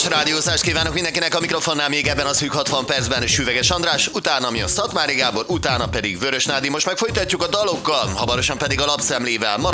rádiózást kívánok mindenkinek, a mikrofonnál még ebben az 60 percben Süveges András, utána mi a Szatmári Gábor, utána pedig Vörös Nádi. Most meg folytatjuk a dalokkal, hamarosan pedig a lapszemlével.